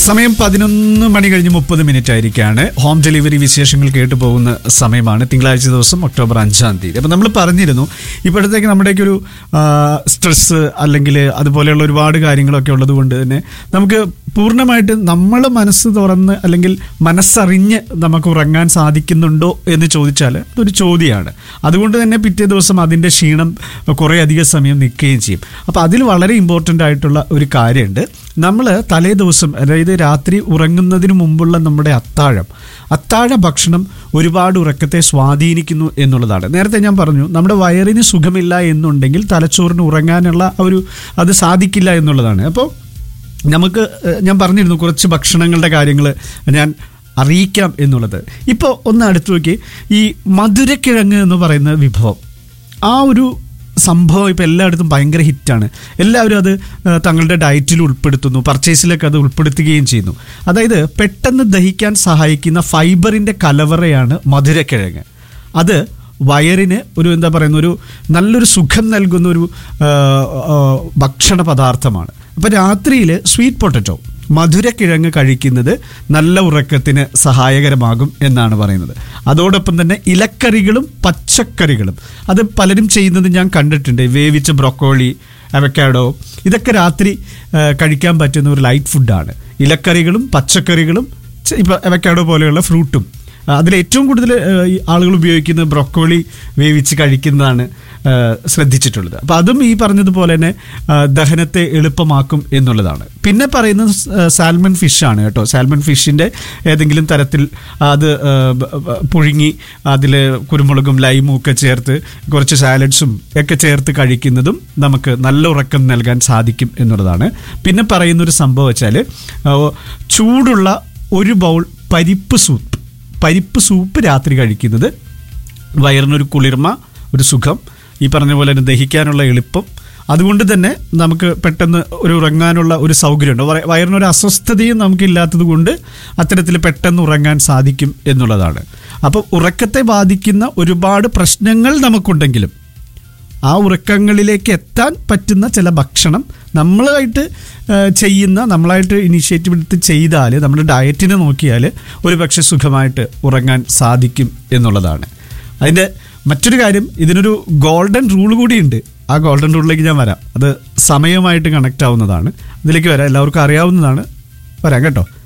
സമയം 11 മണി കഴിഞ്ഞ് 30 minute ആയിരിക്കാണ്. Home delivery വിശേഷങ്ങൾ കേട്ടു പോകുന്ന സമയമാണ്. തിങ്കളാഴ്ച ദിവസം ഒക്ടോബർ 5-ാം തീയതി. അപ്പം നമ്മൾ പറഞ്ഞിരുന്നു ഇപ്പോഴത്തേക്ക് നമ്മുടെയൊക്കെ ഒരു സ്ട്രെസ്സ് അല്ലെങ്കിൽ അതുപോലെയുള്ള ഒരുപാട് കാര്യങ്ങളൊക്കെ ഉള്ളത് കൊണ്ട് തന്നെ നമുക്ക് പൂർണ്ണമായിട്ട് നമ്മൾ മനസ്സ് തുറന്ന് അല്ലെങ്കിൽ മനസ്സറിഞ്ഞ് നമുക്ക് ഉറങ്ങാൻ സാധിക്കുന്നുണ്ടോ എന്ന് ചോദിച്ചാൽ അതൊരു ചോദ്യമാണ്. അതുകൊണ്ട് തന്നെ പിറ്റേ ദിവസം അതിൻ്റെ ക്ഷീണം കുറേ അധികം സമയം നിൽക്കുകയും ചെയ്യും. അപ്പോൾ അതിൽ വളരെ ഇമ്പോർട്ടൻ്റ് ആയിട്ടുള്ള ഒരു കാര്യമുണ്ട്. നമ്മൾ തലേ ദിവസം അതായത് രാത്രി ഉറങ്ങുന്നതിന് മുമ്പുള്ള നമ്മുടെ അത്താഴ ഭക്ഷണം ഒരുപാട് ഉറക്കത്തെ സ്വാധീനിക്കുന്നു എന്നുള്ളതാണ്. നേരത്തെ ഞാൻ പറഞ്ഞു നമ്മുടെ വയറിന് സുഖമില്ല എന്നുണ്ടെങ്കിൽ തലച്ചോറിന് ഉറങ്ങാനുള്ള അത് സാധിക്കില്ല എന്നുള്ളതാണ്. അപ്പോൾ ഞാൻ പറഞ്ഞിരുന്നു കുറച്ച് ഭക്ഷണങ്ങളുടെ കാര്യങ്ങൾ ഞാൻ അറിയിക്കാം എന്നുള്ളത്. ഇപ്പോൾ ഒന്ന് അടുത്ത് നോക്കി, ഈ മധുരക്കിഴങ്ങ് എന്ന് പറയുന്ന വിഭവം, ആ ഒരു സംഭവം ഇപ്പോൾ എല്ലായിടത്തും ഭയങ്കര ഹിറ്റാണ്. എല്ലാവരും അത് തങ്ങളുടെ ഡയറ്റിൽ ഉൾപ്പെടുത്തുന്നു, പർച്ചേസിലൊക്കെ അത് ഉൾപ്പെടുത്തുകയും ചെയ്യുന്നു. അതായത് പെട്ടെന്ന് ദഹിക്കാൻ സഹായിക്കുന്ന ഫൈബറിൻ്റെ കലവറയാണ് മധുരക്കിഴങ്ങ്. അത് വയറിന് ഒരു നല്ലൊരു സുഖം നൽകുന്ന ഒരു ഭക്ഷണ പദാർത്ഥമാണ്. അപ്പോൾ രാത്രിയിൽ സ്വീറ്റ് പൊട്ടറ്റോ മധുരക്കിഴങ്ങ് കഴിക്കുന്നത് നല്ല ഉറക്കത്തിന് സഹായകരമാകും എന്നാണ് പറയുന്നത്. അതോടൊപ്പം തന്നെ ഇലക്കറികളും പച്ചക്കറികളും അത് പലരും ചെയ്യുന്നത് ഞാൻ കണ്ടിട്ടുണ്ട്. വേവിച്ച ബ്രൊക്കോളി, അവക്കാഡോ, ഇതൊക്കെ രാത്രി കഴിക്കാൻ പറ്റുന്ന ഒരു ലൈറ്റ് ഫുഡാണ്. ഇലക്കറികളും പച്ചക്കറികളും ഇപ്പോൾ അവക്കാഡോ പോലെയുള്ള ഫ്രൂട്ടും. അതിലേറ്റവും കൂടുതൽ ആളുകൾ ഉപയോഗിക്കുന്നത് ബ്രൊക്കോളി വേവിച്ച് കഴിക്കുന്നതാണ് ശ്രദ്ധിച്ചിട്ടുള്ളത്. അപ്പോൾ അതും ഈ പറഞ്ഞതുപോലെ തന്നെ ദഹനത്തെ എളുപ്പമാക്കും എന്നുള്ളതാണ്. പിന്നെ പറയുന്നത് സാൽമൺ ഫിഷാണ് കേട്ടോ. സാൽമൺ ഫിഷിൻ്റെ ഏതെങ്കിലും തരത്തിൽ അത് പുഴുങ്ങി അതിൽ കുരുമുളകും ലൈമും ഒക്കെ ചേർത്ത് കുറച്ച് സാലഡ്സും ഒക്കെ ചേർത്ത് കഴിക്കുന്നതും നമുക്ക് നല്ല ഉറക്കം നൽകാൻ സാധിക്കും എന്നുള്ളതാണ്. പിന്നെ പറയുന്നൊരു സംഭവം വെച്ചാൽ ചൂടുള്ള ഒരു ബൗൾ പരിപ്പ് സൂപ്പ് രാത്രി കഴിക്കുന്നത് വയറിനൊരു കുളിർമ, ഒരു സുഖം, ഈ പറഞ്ഞ പോലെ തന്നെ ദഹിക്കാനുള്ള എളുപ്പം, അതുകൊണ്ട് തന്നെ നമുക്ക് പെട്ടെന്ന് ഉറങ്ങാനുള്ള ഒരു സൗകര്യമുണ്ട്. വയറിനൊരു അസ്വസ്ഥതയും നമുക്കില്ലാത്തത് കൊണ്ട് അത്തരത്തിൽ പെട്ടെന്ന് ഉറങ്ങാൻ സാധിക്കും എന്നുള്ളതാണ്. അപ്പോൾ ഉറക്കത്തെ ബാധിക്കുന്ന ഒരുപാട് പ്രശ്നങ്ങൾ നമുക്കുണ്ടെങ്കിലും ആ ഉറക്കങ്ങളിലേക്ക് എത്താൻ പറ്റുന്ന ചില ഭക്ഷണം നമ്മളായിട്ട് ഇനിഷ്യേറ്റീവ് എടുത്ത് ചെയ്താൽ, നമ്മുടെ ഡയറ്റിനെ നോക്കിയാൽ ഒരു പക്ഷേ സുഖമായിട്ട് ഉറങ്ങാൻ സാധിക്കും എന്നുള്ളതാണ്. അതിൻ്റെ മറ്റൊരു കാര്യം, ഇതിനൊരു ഗോൾഡൻ റൂൾ കൂടിയുണ്ട്. ആ ഗോൾഡൻ റൂളിലേക്ക് ഞാൻ വരാം. അത് സമയമായിട്ട് കണക്റ്റ് ആവുന്നതാണ്. അതിലേക്ക് വരാം, എല്ലാവർക്കും അറിയാവുന്നതാണ്. വരാം കേട്ടോ.